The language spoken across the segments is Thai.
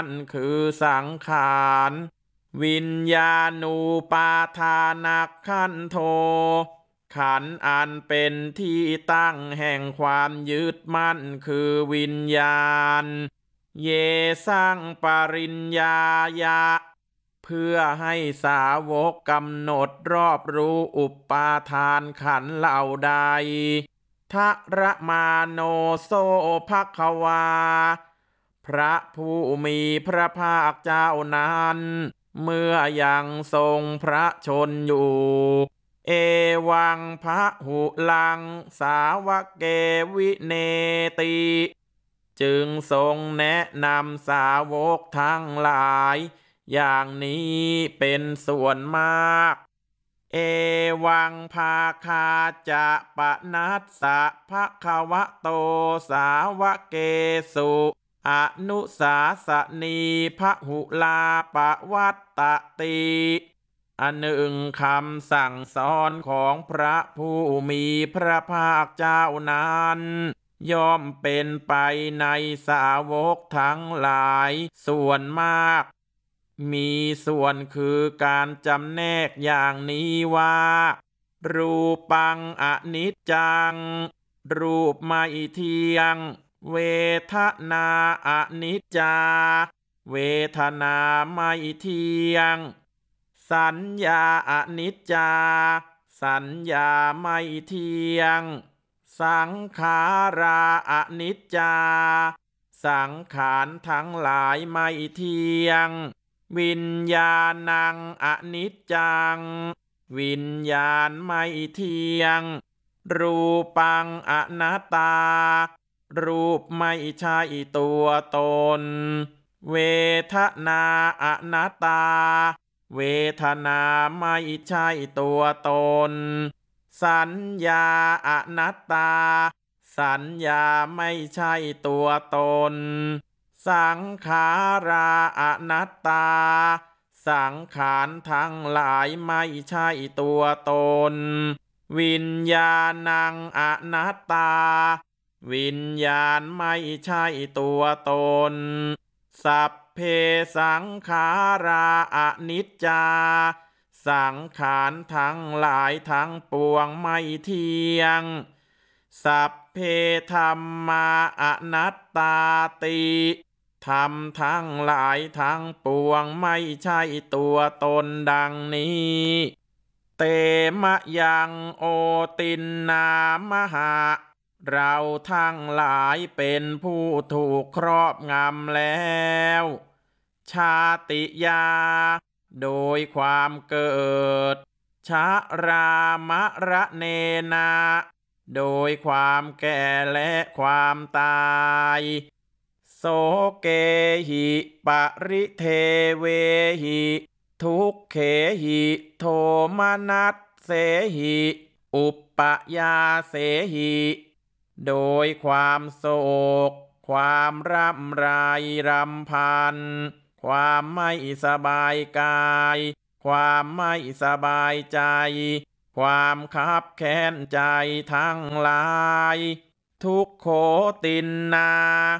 คือสังขารวิญญาณูปาทานักขันโธขันธ์อันเป็นที่ตั้งแห่งความยึดมั่นคือวิญญาณเยสังปริญญายะเพื่อให้สาวกกำหนดรอบรู้อุปาทานขันธ์เหล่าใดทะระมาโนโซภควาพระผู้มีพระภาคเจ้านั้นเมื่อยังทรงพระชนอยู่เอวังพะหุลังสาวกเกวิเนติจึงทรงแนะนำสาวกทั้งหลายอย่างนี้เป็นส่วนมากเอวังภาคาจะปะนัสสะภะคะวะโตสาวกเกสุอนุสาสนีพหุลาปวัตตติอันหนึ่งคำสั่งสอนของพระผู้มีพระภาคเจ้านั้นย่อมเป็นไปในสาวกทั้งหลายส่วนมากมีส่วนคือการจำแนกอย่างนี้ว่ารูปังอนิจจังรูปไม่เที่ยงเวทนาอนิจจาเวทนาไม่เที่ยงสัญญาอนิจจาสัญญาไม่เที่ยงสังขาราอนิจจาสังขารทั้งหลายไม่เที่ยงวิญญาณังอนิจจังวิญญาณไม่เที่ยงรูปังอนัตตารูปไม่ใช่ตัวตนเวทนาอนัตตาเวทนาไม่ใช่ตัวตนสัญญาอนัตตาสัญญาไม่ใช่ตัวตนสังขาราอนัตตาสังขารทั้งหลายไม่ใช่ตัวตนวิญญาณังอนัตตาวิญญาณไม่ใช่ตัวตนสัพเพสังขาราอนิจจาสังขารทั้งหลายทั้งปวงไม่เที่ยงสัพเพธัมมาอนัตตาติธรรมทั้งหลายทั้งปวงไม่ใช่ตัวตนดังนี้เตมะยังโอตินนามหะเราทั้งหลายเป็นผู้ถูกครอบงำแล้วชาติยาโดยความเกิดชรามระเนนาโดยความแก่และความตายโสเกหิปริเทเวหิทุกเขหิโทมนัสเสหิอุปปยาเสหิโดยความโศกความร่ำไรรำพันความไม่สบายกายความไม่สบายใจความคับแค้นใจทั้งหลายทุกโขตินนา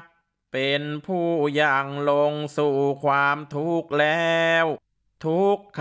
เป็นผู้ยังลงสู่ความทุกข์แล้วทุกข